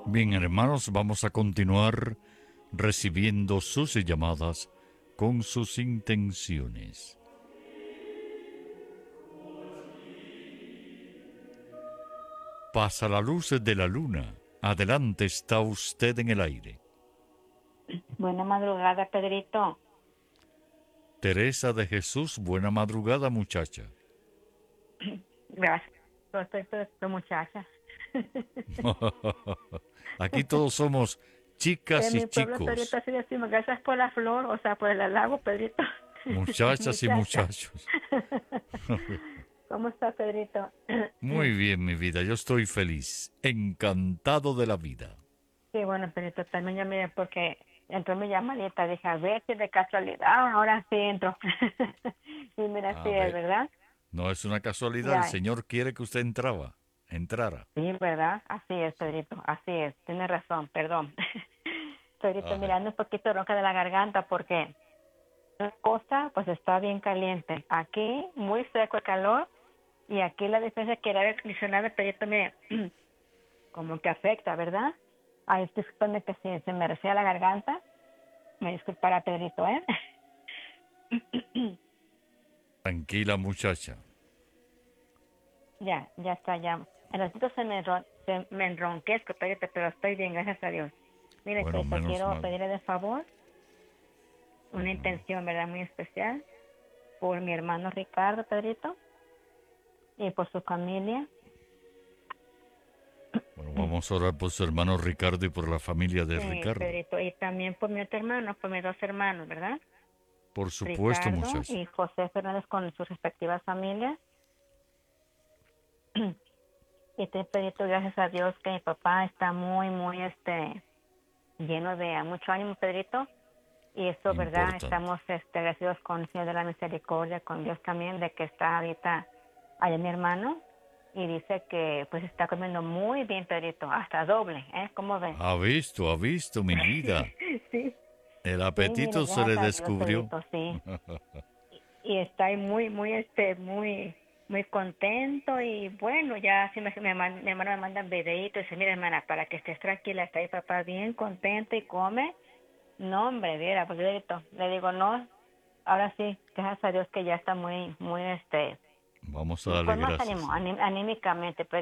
Bien, hermanos, vamos a continuar recibiendo sus llamadas con sus intenciones. Pasa la luz de la luna. Adelante, está usted en el aire. Buena madrugada, Pedrito. Teresa de Jesús, buena madrugada, muchacha. Gracias. Yo estoy tu muchacha. Aquí todos somos chicas En y mi pueblo, Pedrito, chicos, así decimos, gracias por la flor, o sea, por el halago, Pedrito. muchachas y Muchacha. muchachos. ¿Cómo está, Pedrito? Muy bien, mi vida, yo estoy feliz, encantado de la vida. Sí, bueno, Pedrito, también yo miré porque entró mi llamadita, dije, a ver si de casualidad, ahora sí entro. Y mira, sí A es, ver, ¿verdad? no es una casualidad, el Ya, Señor quiere que usted entrara. sí, ¿verdad? Así es, Sí. Pedrito, así es, tiene razón, perdón. Pedrito, Ay, mirando un poquito ronca de la garganta porque la costa pues está bien caliente. Aquí muy seco el calor y aquí la diferencia que el aire acondicionado, Pedrito, me como que afecta, ¿verdad? Ay, discúlpame que si se me resfría la garganta, me disculpará, Pedrito, ¿eh? tranquila, muchacha. Ya está, ya. En ratito se me enronquezco, Pedrito, pero estoy bien, gracias a Dios. Mire, Bueno, Pedrito, menos quiero mal. pedirle de favor una Ujú. intención, ¿verdad? Muy especial por mi hermano Ricardo, Pedrito, y por su familia. Bueno, vamos a orar por su hermano Ricardo y por la familia de Sí, Ricardo. Pedrito, y también por mi otro hermano, por mis dos hermanos, ¿verdad? Por supuesto, Ricardo muchacha. y José Fernández con sus respectivas familias. Y te Pedrito, gracias a Dios que mi papá está muy, lleno de mucho ánimo, Pedrito. Y eso, ¿verdad? Importante. Estamos agradecidos con el Señor de la Misericordia, con Dios también, de que está ahorita allá mi hermano. Y dice que pues está comiendo muy bien, Pedrito, hasta doble, ¿eh? ¿Cómo ves? Ha visto mi vida. Sí, El sí, mire, apetito se le gracias a Dios, descubrió. Pedrito, sí. Y está ahí muy contento y bueno, ya sí mi hermano me manda un videito y dice, mira hermana, para que estés tranquila, está ahí papá bien contento y come. No, hombre, viera, pues le digo, no, ahora sí, gracias a Dios que ya está muy, Vamos a darle con más gracias, ánimo, sí. anímicamente, pero